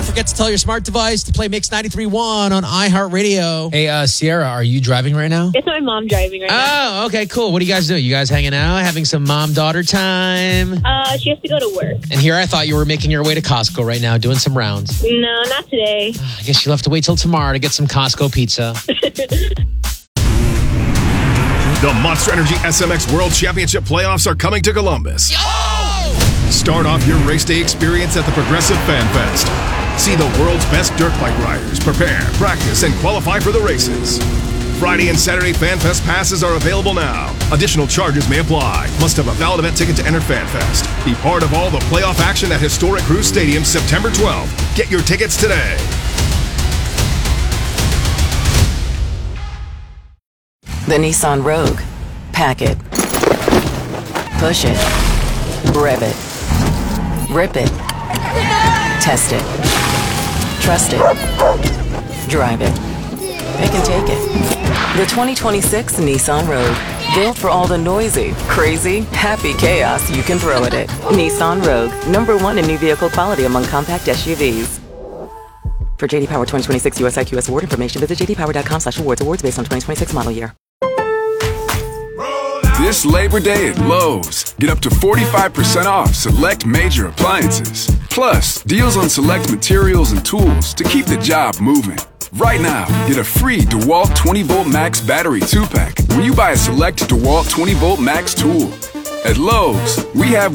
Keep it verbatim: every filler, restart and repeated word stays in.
Don't forget to tell your smart device to play Mix ninety-three point one on iHeartRadio. Hey, uh, Sierra, are you driving right now? It's my mom driving right now. Oh, okay, cool. What do you guys do? You guys hanging out, having some mom-daughter time? Uh, she has to go to work. And here I thought you were making your way to Costco right now, doing some rounds. No, not today. I guess you'll have to wait till tomorrow to get some Costco pizza. The Monster Energy S M X World Championship playoffs are coming to Columbus. Oh! Start off your race day experience at the Progressive Fan Fest. See the world's best dirt bike riders prepare, practice, and qualify for the races. Friday and Saturday Fan Fest passes are available now. Additional charges may apply. Must have a valid event ticket to enter Fan Fest. Be part of all the playoff action at historic Cruz Stadium September twelfth. Get your tickets today. The Nissan Rogue. Pack it. Push it. Rev it. Rip it. Test it. Trust it. Drive it. Pick and take it. The twenty twenty-six Nissan Rogue. Built for all the noisy, crazy, happy chaos you can throw at it. Nissan Rogue. Number one in new vehicle quality among compact S U Vs. For J D Power twenty twenty-six U S I Q S award information, visit j d power dot com slash awards. Awards based on twenty twenty-six model year. This Labor Day at Lowe's, get up to forty-five percent off select major appliances. Plus, deals on select materials and tools to keep the job moving. Right now, get a free DeWalt twenty volt Max battery two pack when you buy a select DeWalt twenty volt Max tool. At Lowe's, we have